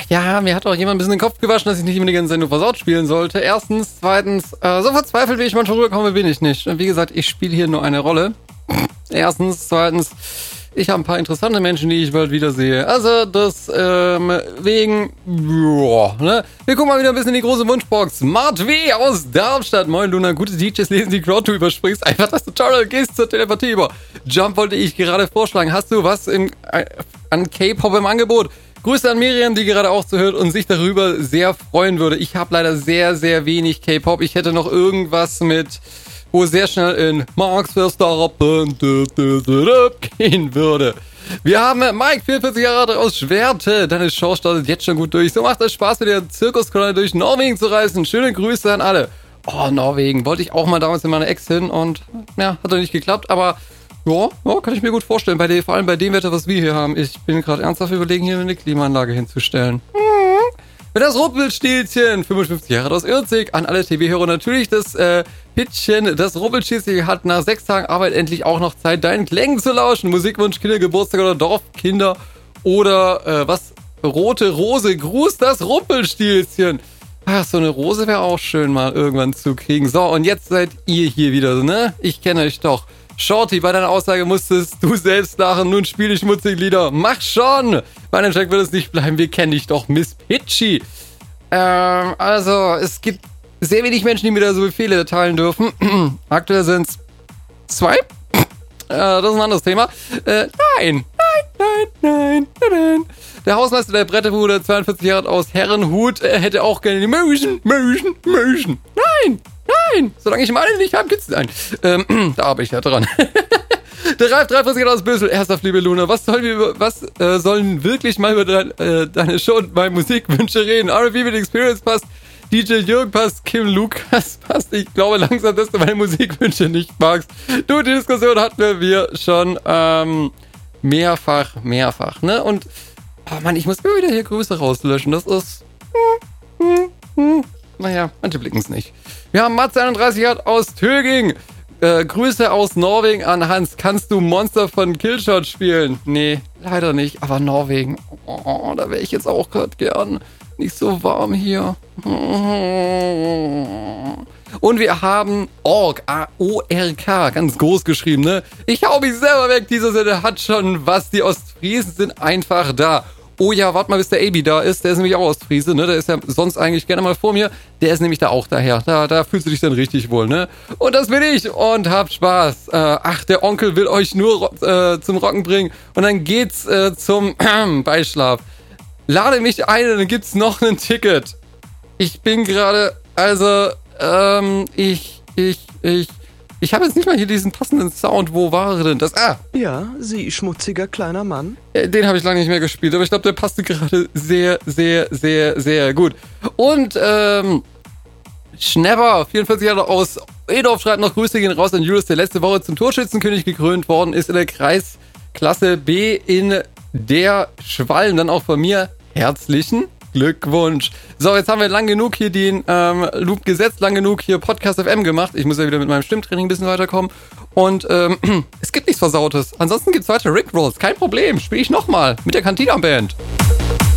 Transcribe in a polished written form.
ja, mir hat auch jemand ein bisschen den Kopf gewaschen, dass ich nicht immer die ganze Zeit nur versaut spielen sollte. Erstens, zweitens, so verzweifelt, wie ich manchmal rüberkomme, bin ich nicht. Und wie gesagt, ich spiele hier nur eine Rolle. Erstens, zweitens, ich habe ein paar interessante Menschen, die ich bald wiedersehe. Also, deswegen, ne? Wir gucken mal wieder ein bisschen in die große Wunschbox. Mart W. aus Darmstadt. Moin, Luna. Gute DJs lesen die Crowd, du überspringst einfach das Tutorial, gehst zur Telepathie über. Jump wollte ich gerade vorschlagen. Hast du was an K-Pop im Angebot? Grüße an Miriam, die gerade auch zuhört und sich darüber sehr freuen würde. Ich habe leider sehr, sehr wenig K-Pop. Ich hätte noch irgendwas wo es sehr schnell in Max Verstappen gehen würde. Wir haben Mike, 44 Jahre alt aus Schwerte. Deine Show startet jetzt schon gut durch. So macht es Spaß, mit der Zirkuskolonne durch Norwegen zu reisen. Schöne Grüße an alle. Oh, Norwegen. Wollte ich auch mal damals mit meiner Ex hin und ja, hat doch nicht geklappt, aber ja, kann ich mir gut vorstellen. Vor allem bei dem Wetter, was wir hier haben. Ich bin gerade ernsthaft überlegen, hier eine Klimaanlage hinzustellen. Für das Rumpelstilzchen, 55 Jahre aus Irzig, an alle TV-Hörer natürlich das Pitchen. Das Rumpelstilzchen hat nach 6 Tagen Arbeit endlich auch noch Zeit, deinen Klängen zu lauschen. Musikwunsch, Kinder, Geburtstag oder Dorfkinder oder Rote Rose, Gruß das Rumpelstilzchen. Ach, so eine Rose wäre auch schön mal irgendwann zu kriegen. So, und jetzt seid ihr hier wieder, ne? Ich kenne euch doch. Shorty, bei deiner Aussage musstest du selbst lachen. Nun spiel ich schmutzige Lieder. Mach schon! Bei einem Track wird es nicht bleiben. Wir kennen dich doch, Miss Pitchy. Also, es gibt sehr wenig Menschen, die mir da so Befehle erteilen dürfen. Aktuell sind es 2. Das ist ein anderes Thema. Nein. Der Hausmeister der Brettebude, 42 Jahre alt aus Herrenhut, hätte auch gerne die Motion. Nein! Solange ich meine nicht habe, gibt's einen. Da arbeite ich ja dran. Der Ralf 43 aus Bösel, ernsthaft, liebe Luna, was sollen wirklich mal über deine Show und meine Musikwünsche reden? R&B mit Experience passt, DJ Jürgen passt, Kim Lukas passt. Ich glaube langsam, dass du meine Musikwünsche nicht magst. Du, die Diskussion hatten wir schon mehrfach, ne? Und, oh Mann, ich muss immer wieder hier Grüße rauslöschen. Das ist... Naja, manche blicken es nicht. Wir haben Mats 31 Jahre aus Töging. Grüße aus Norwegen an Hans. Kannst du Monster von Killshot spielen? Nee, leider nicht. Aber Norwegen, oh, da wäre ich jetzt auch gerade gern. Nicht so warm hier. Und wir haben Ork, A-O-R-K, ganz groß geschrieben, ne? Ich hau mich selber weg. Dieser Sinne hat schon was. Die Ostfriesen sind einfach da. Oh ja, warte mal, bis der AB da ist. Der ist nämlich auch Ostfriese, ne? Der ist ja sonst eigentlich gerne mal vor mir. Der ist nämlich da auch daher. Da fühlst du dich dann richtig wohl, ne? Und das bin ich. Und habt Spaß. Ach, der Onkel will euch nur zum Rocken bringen. Und dann geht's zum Beischlaf. Lade mich ein und dann gibt's noch ein Ticket. Ich bin gerade, ich habe jetzt nicht mal hier diesen passenden Sound. Wo war denn das? Ja, Sie schmutziger kleiner Mann. Den habe ich lange nicht mehr gespielt, aber ich glaube, der passte gerade sehr, sehr, sehr, sehr gut. Und, Schnepper, 44 Jahre aus Edorf, schreibt noch: Grüße gehen raus an Julius, der letzte Woche zum Torschützenkönig gekrönt worden ist in der Kreisklasse B in der Schwalm. Dann auch von mir herzlichen Glückwunsch. So, jetzt haben wir lang genug hier den Loop gesetzt, lang genug hier Podcast FM gemacht. Ich muss ja wieder mit meinem Stimmtraining ein bisschen weiterkommen. Und es gibt nichts Versautes. Ansonsten gibt es weitere Rickrolls. Kein Problem. Spiele ich nochmal mit der Cantina Band.